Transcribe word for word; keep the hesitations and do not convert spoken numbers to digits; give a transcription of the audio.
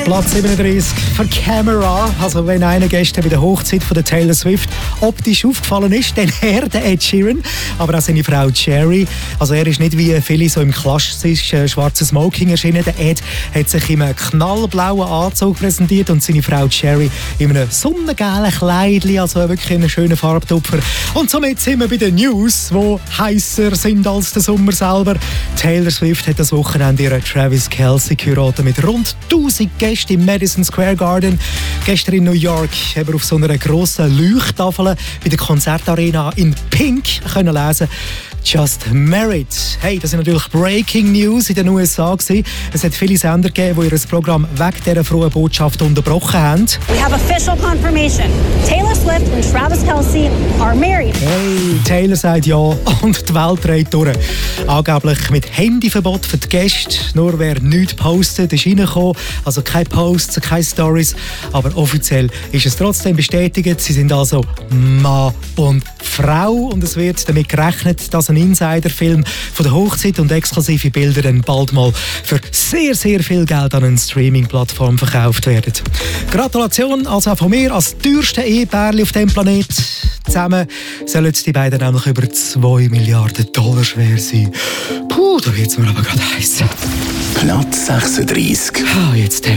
Platz siebenunddreißig für Camera. Also wenn einer gestern bei der Hochzeit von der Taylor Swift optisch aufgefallen ist, dann er, der Ed Sheeran, aber auch seine Frau Cherry. Also er ist nicht wie viele so im klassischen schwarzen Smoking erschienen. Der Ed hat sich in einem knallblauen Anzug präsentiert und seine Frau Cherry in einem sonnengelben Kleidchen, also wirklich einen schönen Farbtupfer. Und somit sind wir bei den News, die heißer sind als der Sommer selber. Taylor Swift hat das Wochenende ihren Travis Kelce geheiratet mit rund tausend Gästen im Madison Square Garden. Gestern in New York haben wir auf so einer grossen Leuchttafel bei der Konzertarena in Pink können lesen: Just Married. Hey, das sind natürlich Breaking News in den U S A gewesen. Es hat viele Sender gegeben, die ihr Programm wegen dieser frohen Botschaft unterbrochen haben. We have official confirmation. Taylor Swift and Travis Kelce are married. Hey, Taylor sagt ja und die Welt dreht durch. Angeblich mit Handyverbot für die Gäste. Nur wer nichts postet, ist reingekommen. Also keine Posts, keine Stories. Aber offiziell ist es trotzdem bestätigt. Sie sind also Mann und Frau. Und es wird damit gerechnet, dass ein Insider-Film von der Hochzeit und exklusive Bilder dann bald mal für sehr, sehr viel Geld an eine Streaming-Plattform verkauft werden. Gratulation also auch von mir als teuerste Ehepärchen auf diesem Planet. Zusammen sollen die beiden nämlich über zwei Milliarden Dollar schwer sein. Puh, da wird es mir aber gerade heiß. Platz sechsunddreißig. Ah, jetzt